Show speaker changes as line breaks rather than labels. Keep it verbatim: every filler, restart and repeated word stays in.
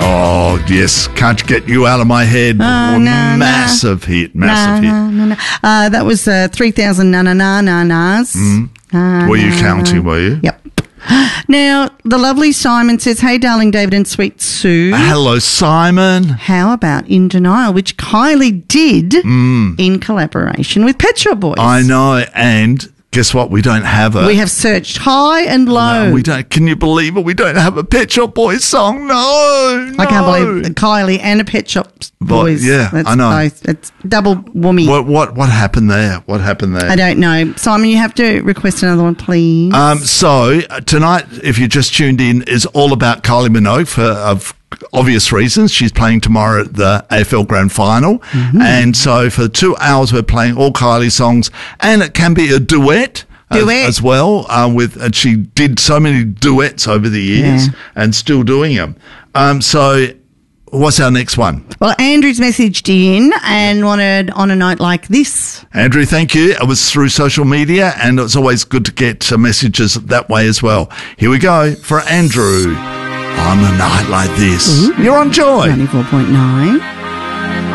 Oh, yes. Can't Get You Out of My Head.
Oh,
oh,
no,
massive
no.
hit. Massive
no,
hit.
No, no, no. Uh, that was uh, three thousand na na na na nas.
Mm.
Uh,
were you
na,
counting, were you?
Yep. Now, the lovely Simon says, hey, darling David and sweet Sue.
Hello, Simon.
How about In Denial, which Kylie did
Mm.
in collaboration with Pet Shop Boys?
I know, and guess what? We don't have it.
We have searched high and low.
No, we don't. Can you believe it? We don't have a Pet Shop Boys song. No,
I can't
no.
believe that Kylie and a Pet Shop Boys.
yeah,
That's
I know.
Both. It's double whammy.
What what what happened there? What happened there?
I don't know. Simon, you have to request another one, please.
Um, so uh, tonight, if you just tuned in, is all about Kylie Minogue for of obvious reasons. She's playing tomorrow at the A F L Grand Final,
Mm-hmm.
and so for two hours we're playing all Kylie songs, and it can be a duet. As,
Duet.
as well, uh, with and she did so many duets over the years
Yeah.
and still doing them. Um, so, what's our next one?
Well, Andrew's messaged in and wanted on a note like this.
Andrew, thank you. It was through social media, and it's always good to get uh, messages that way as well. Here we go for Andrew. On a night like this,
Ooh.
you're on Joy.
ninety-four point nine.